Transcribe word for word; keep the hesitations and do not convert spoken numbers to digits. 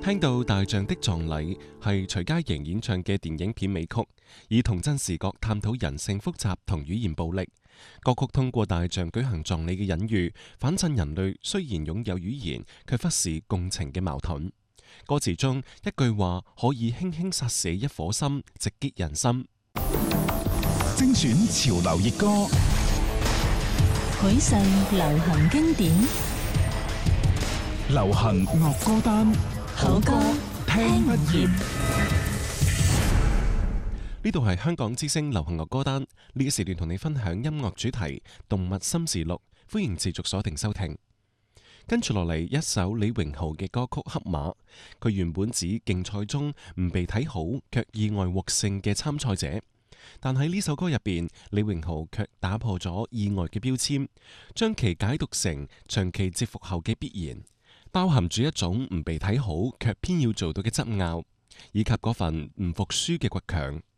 聽到大象的葬禮係徐佳瑩演唱嘅電影片尾曲，以童真視角探討人性複雜同語言暴力。歌曲通過大象舉行葬禮嘅隱喻，反襯人類雖然擁有語言，卻忽視共情嘅矛盾。歌詞中一句話可以輕輕殺死一顆心，直擊人心。 精選潮流熱歌， 許世流行經典， 流行樂歌單， 好歌聽不厭。 呢度係香港之聲流行樂歌單，呢個時段同你分享音樂主題《動物心事錄》，歡迎持續鎖定收聽。跟住落嚟一首李榮浩嘅歌曲《黑馬》，佢原本指競賽中唔被睇好卻意外獲勝嘅參賽者，但喺呢首歌入邊，李榮浩卻打破咗意外嘅標籤，將其解讀成長期蟄伏後嘅必然，包含住一種唔被睇好卻偏要做到嘅執拗，以及嗰份唔服輸嘅倔強。